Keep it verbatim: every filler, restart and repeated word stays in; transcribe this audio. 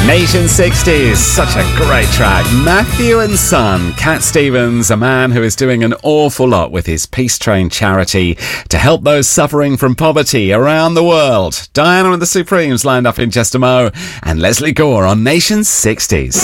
Nation sixties, such a great track. Matthew and Son, Cat Stevens, a man who is doing an awful lot with his Peace Train charity to help those suffering from poverty around the world. Diana and the Supremes lined up in just a mo, and Leslie Gore on Nation sixties.